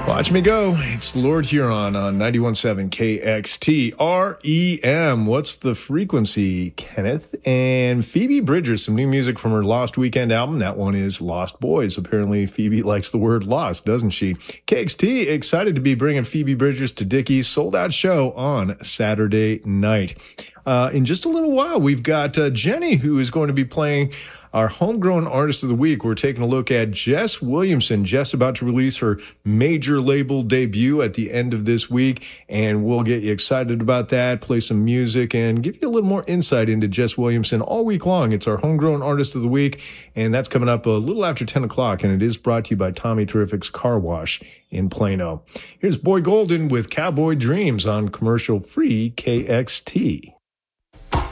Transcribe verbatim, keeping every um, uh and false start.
Watch me go. It's Lord Huron on ninety-one point seven K X T R E M. What's the frequency, Kenneth? And Phoebe Bridgers, some new music from her Lost Weekend album. That one is Lost Boys. Apparently, Phoebe likes the word lost, doesn't she? K X T, excited to be bringing Phoebe Bridgers to Dickie's sold-out show on Saturday night. Uh, in just a little while, we've got uh, Jenny, who is going to be playing our Homegrown Artist of the Week. We're taking a look at Jess Williamson. Jess about to release her major label debut at the end of this week, and we'll get you excited about that, play some music, and give you a little more insight into Jess Williamson all week long. It's our Homegrown Artist of the Week, and that's coming up a little after ten o'clock, and it is brought to you by Tommy Terrific's Car Wash in Plano. Here's Boy Golden with Cowboy Dreams on commercial-free K X T.